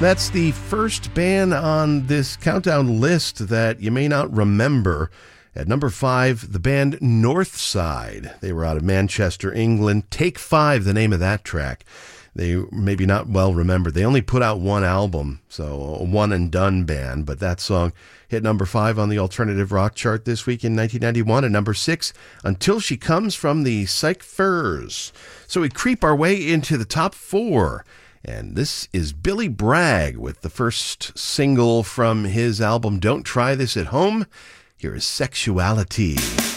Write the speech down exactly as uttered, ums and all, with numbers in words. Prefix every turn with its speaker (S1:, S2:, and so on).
S1: That's the first band on this countdown list that you may not remember. At number five, the band Northside. They were out of Manchester, England. Take Five, the name of that track. They maybe not well remembered. They only put out one album, so a one and done band, but that song hit number five on the alternative rock chart this week in nineteen ninety-one, and number six, Until She Comes, from the Psych Furs. So we creep our way into the top four, and this is Billy Bragg with the first single from his album Don't Try This at Home. Here is Sexuality.